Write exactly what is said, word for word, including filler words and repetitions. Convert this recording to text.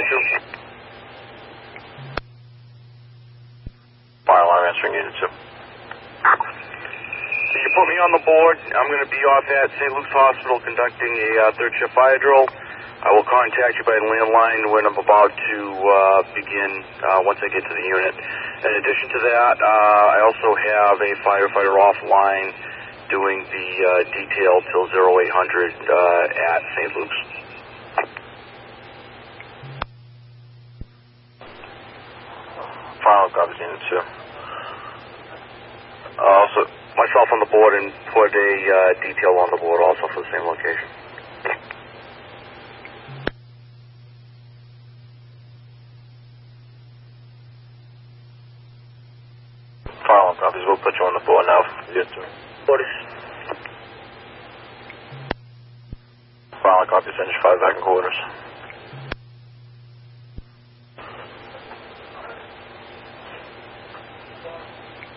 two. Fire alarm answering Unit two. Can you put me on the board? I'm going to be off at Saint Luke's Hospital conducting a uh, third shift fire drill. I will contact you by landline when I'm about to uh, begin uh, once I get to the unit. In addition to that, uh, I also have a firefighter offline doing the uh, detail till zero eight hundred uh, at Saint Luke's. Final copies Unit two. Uh, also, myself on the board and put a uh, detail on the board also for the same location. Final copies. We'll put you on the board now. Unit two. Orders. Final copies. Finish five back in quarters.